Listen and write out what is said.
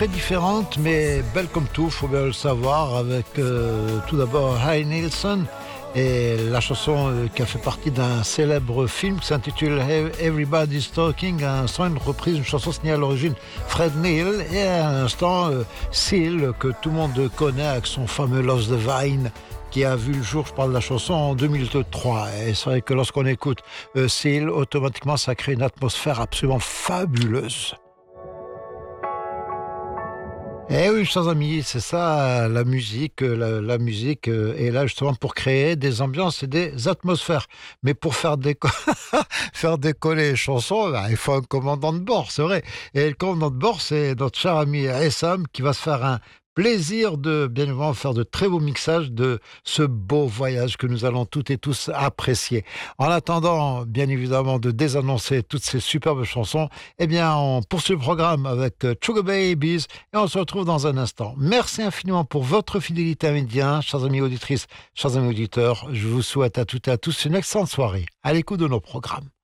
très différente, mais belle comme tout, faut bien le savoir, avec tout d'abord Harry Nilsson et la chanson qui a fait partie d'un célèbre film qui s'intitule Everybody's Talking, un instant une reprise, une chanson signée à l'origine Fred Neil, et à l'instant Seal, que tout le monde connaît avec son fameux Lost the Vine, qui a vu le jour, je parle de la chanson, en 2003. Et c'est vrai que lorsqu'on écoute Seal, automatiquement ça crée une atmosphère absolument fabuleuse. Eh oui, chers amis, c'est ça la musique. La musique est là justement pour créer des ambiances et des atmosphères. Mais pour faire, faire décoller les chansons, bah, il faut un commandant de bord, c'est vrai. Et le commandant de bord, c'est notre cher ami Essam qui va se faire un plaisir de, bien évidemment, faire de très beaux mixages de ce beau voyage que nous allons toutes et tous apprécier. En attendant, bien évidemment, de désannoncer toutes ces superbes chansons, eh bien, on poursuit le programme avec Sugar Babies et on se retrouve dans un instant. Merci infiniment pour votre fidélité à Média, chers amis auditrices, chers amis auditeurs. Je vous souhaite à toutes et à tous une excellente soirée à l'écoute de nos programmes.